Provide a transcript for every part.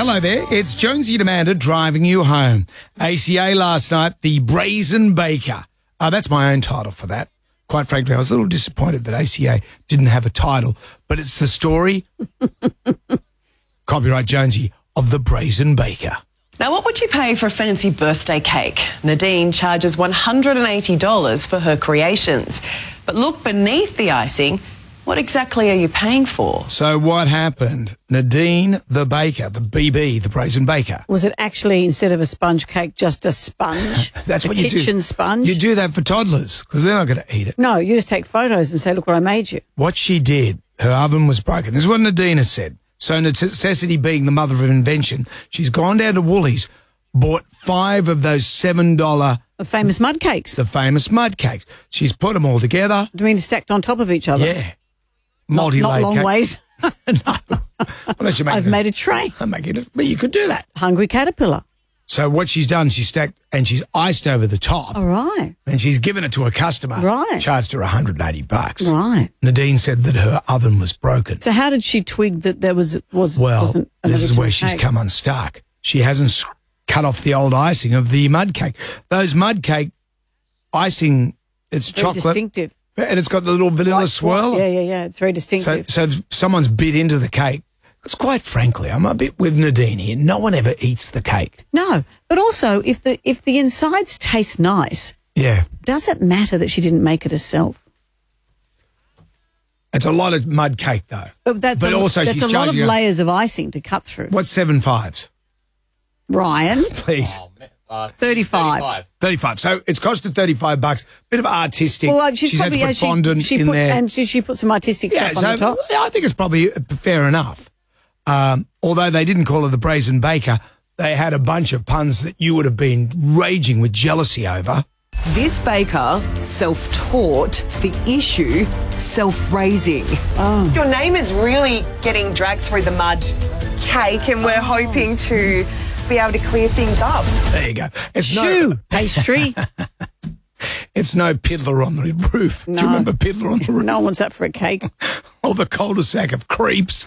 Hello there, it's Jonesy and Amanda driving you home. ACA last night, the Brazen Baker. That's my own title for that. Quite frankly, I was a little disappointed that ACA didn't have a title, but it's the story, copyright Jonesy, of the Brazen Baker. Now, what would you pay for a fancy birthday cake? Nadine charges $180 for her creations. But look beneath the icing. What exactly are you paying for? So what happened? Nadine, the baker, the BB, the Brazen Baker. Was it actually, instead of a sponge cake, just a sponge? That's what you do. Kitchen sponge? You do that for toddlers because they're not going to eat it. No, you just take photos and say, look what I made you. What she did, her oven was broken. This is what Nadine has said. So necessity being the mother of invention, she's gone down to Woolies, bought 5 of those $7... The famous mud cakes. The famous mud cakes. She's put them all together. Do you mean stacked on top of each other? Yeah. Not long cake. ways. No. Unless you make I've made a tray. I'm making it, but you could do that. Hungry caterpillar. So what she's done, she's stacked and she's iced over the top. All right. And she's given it to a customer. Right. Charged her $180. Right. Nadine said that her oven was broken. So how did she twig that there wasn't an this is where she's cake? come unstuck. She hasn't cut off the old icing of the mud cake. Those mud cake icing, it's very chocolate. Distinctive. And it's got the little vanilla swirl. Yeah. It's very distinctive. So someone's bit into the cake. Because quite frankly, I'm a bit with Nadine here. No one ever eats the cake. No, but also if the insides taste nice, yeah, does it matter that she didn't make it herself? It's a lot of mud cake though. That's a lot of layers of icing to cut through. What's 7 5s? Ryan, please. 35. 35. So it's costed $35. Bit of artistic. Well, she's had to put fondant in there. And she put some artistic stuff on the top. I think it's probably fair enough. Although they didn't call her the Brazen Baker, they had a bunch of puns that you would have been raging with jealousy over. This baker self-taught, the issue self-raising. Oh. Your name is really getting dragged through the mud cake, and we're hoping to be able to clear things up. There you go. It's Shoe pastry. It's no Piddler on the Roof. No. Do you remember Piddler on the Roof? No one wants that for a cake. Or the cul-de-sac of creeps.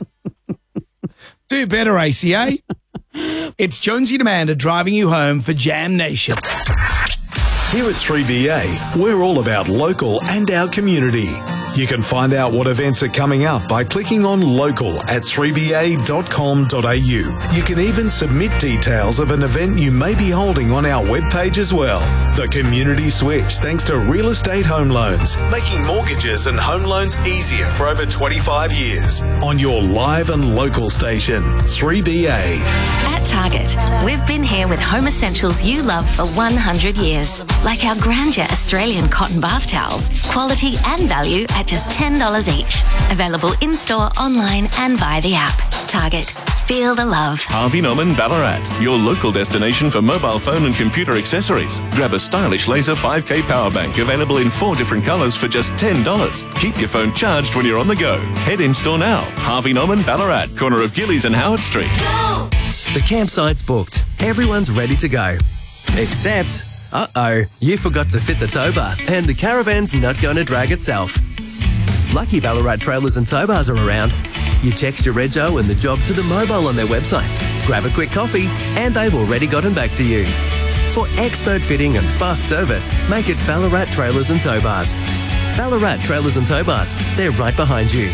Do better, ACA. It's Jonesy and Amanda driving you home for Jam Nation. Here at 3BA, we're all about local and our community. You can find out what events are coming up by clicking on local at 3ba.com.au. You can even submit details of an event you may be holding on our webpage as well. The Community Switch, thanks to Real Estate Home Loans, making mortgages and home loans easier for over 25 years. On your live and local station, 3BA. At Target, we've been here with home essentials you love for 100 years. Like our Grandeur Australian cotton bath towels, quality and value at just $10 each. Available in-store, online and via the app. Target. Feel the love. Harvey Norman Ballarat, your local destination for mobile phone and computer accessories. Grab a stylish laser 5K power bank available in 4 different colours for just $10. Keep your phone charged when you're on the go. Head in-store now. Harvey Norman Ballarat, corner of Gillies and Howard Street. Go! The campsite's booked. Everyone's ready to go. Except... you forgot to fit the tow bar, and the caravan's not going to drag itself. Lucky Ballarat Trailers and Tow Bars are around. You text your rego and the job to the mobile on their website, grab a quick coffee, and they've already gotten back to you. For expert fitting and fast service, make it Ballarat Trailers and Tow Bars. Ballarat Trailers and Tow Bars, they're right behind you.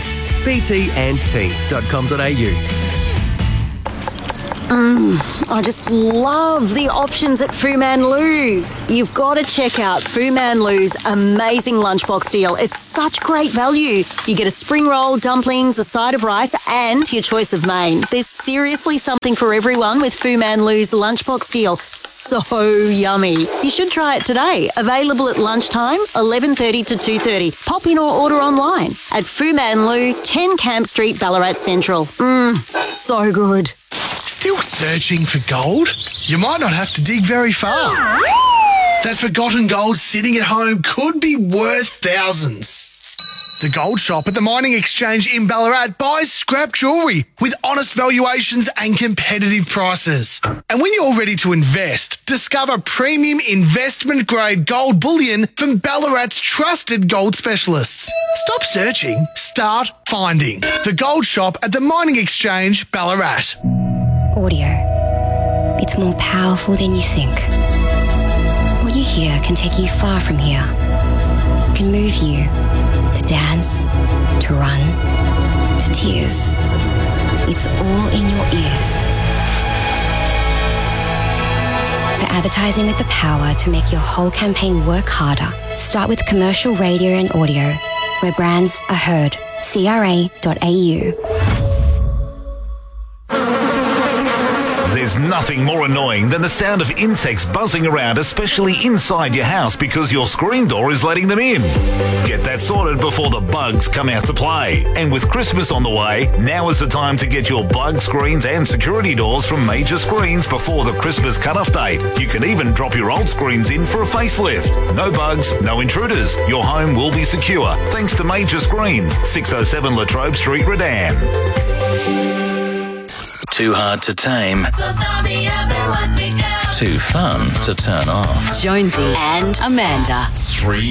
btandt.com.au. I just love the options at Fu Man Lu. You've got to check out Fu Man Lu's amazing lunchbox deal. It's such great value. You get a spring roll, dumplings, a side of rice, and your choice of main. There's seriously something for everyone with Fu Man Lu's lunchbox deal. So yummy. You should try it today. Available at lunchtime, 11:30 to 2:30. Pop in or order online at Fu Man Lu, 10 Camp Street, Ballarat Central. So good. Still searching for gold? You might not have to dig very far. That forgotten gold sitting at home could be worth thousands. The Gold Shop at the Mining Exchange in Ballarat buys scrap jewellery with honest valuations and competitive prices. And when you're ready to invest, discover premium investment-grade gold bullion from Ballarat's trusted gold specialists. Stop searching, start finding. The Gold Shop at the Mining Exchange, Ballarat. Audio. It's more powerful than you think. What you hear can take you far from here. Can move you to dance, to run, to tears. It's all in your ears. For advertising with the power to make your whole campaign work harder, start with commercial radio and audio, where brands are heard. CRA.au. There's nothing more annoying than the sound of insects buzzing around, especially inside your house because your screen door is letting them in. Get that sorted before the bugs come out to play. And with Christmas on the way, now is the time to get your bug screens and security doors from Major Screens before the Christmas cut-off date. You can even drop your old screens in for a facelift. No bugs, no intruders. Your home will be secure thanks to Major Screens, 607 Latrobe Street, Redan. Too hard to tame. Too fun to turn off. Jonesy and Amanda. 3